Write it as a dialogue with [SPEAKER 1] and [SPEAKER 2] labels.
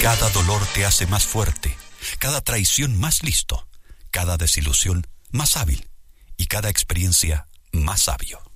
[SPEAKER 1] Cada dolor te hace más fuerte, cada traición más listo, cada desilusión más hábil y cada experiencia más sabio.